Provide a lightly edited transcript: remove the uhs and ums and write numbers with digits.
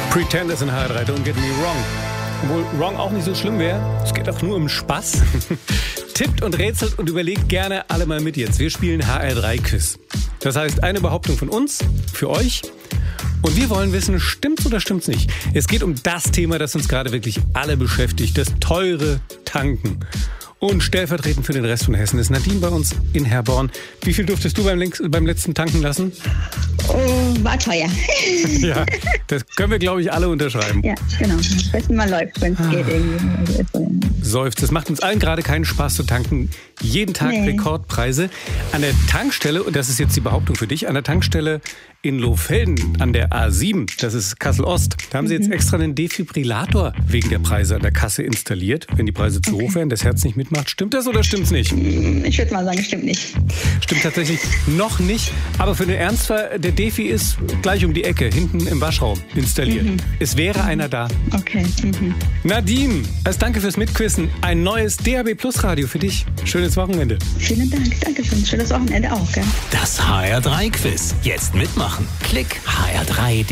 Pretenders in HR3, Don't Get Me Wrong. Obwohl wrong auch nicht so schlimm wäre. Es geht auch nur um Spaß. Tippt und rätselt und überlegt gerne alle mal mit jetzt. Wir spielen HR3-Quiz. Das heißt, eine Behauptung von uns, für euch. Und wir wollen wissen, stimmt's oder stimmt's nicht? Es geht um das Thema, das uns gerade wirklich alle beschäftigt. Das teure Tanken. Und stellvertretend für den Rest von Hessen ist Nadine bei uns in Herborn. Wie viel durftest du beim letzten tanken lassen? Oh, war teuer. Ja, das können wir, glaube ich, alle unterschreiben. Ja, genau. Am besten mal läuft, wenn es geht irgendwie. Seufzt. Es macht uns allen gerade keinen Spaß zu tanken. Jeden Tag Rekordpreise. An der Tankstelle, und das ist jetzt die Behauptung für dich, an der Tankstelle in Lohfelden an der A7, das ist Kassel-Ost, da haben sie jetzt extra einen Defibrillator wegen der Preise an der Kasse installiert, wenn die Preise zu hoch werden, das Herz nicht mitmacht. Stimmt das oder stimmt's nicht? Ich würde mal sagen, stimmt nicht. Stimmt tatsächlich noch nicht, aber für den Ernstfall, der Defi ist gleich um die Ecke, hinten im Waschraum installiert. Es wäre einer da. Okay. Nadine, als Danke fürs Mitquissen, ein neues DAB Plus Radio für dich. Schönes Wochenende. Vielen Dank, danke schön. Schönes Wochenende auch, gell? Das HR3-Quiz. Jetzt mitmachen. Klick HR3.